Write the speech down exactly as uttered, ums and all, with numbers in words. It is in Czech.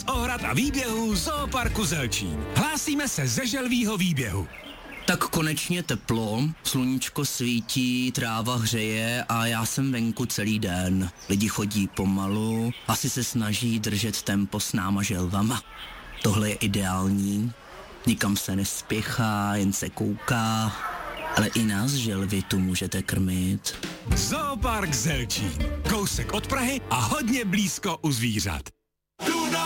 z ohrad a výběhů Zooparku Zelčín. Hlásíme se ze želvího výběhu. Tak konečně teplo, sluníčko svítí, tráva hřeje a já jsem venku celý den. Lidi chodí pomalu, asi se snaží držet tempo s náma želvama. Tohle je ideální, nikam se nespěchá, jen se kouká, ale i nás želvy tu můžete krmit. Zoopark Zelčín. Kousek od Prahy a hodně blízko u zvířat.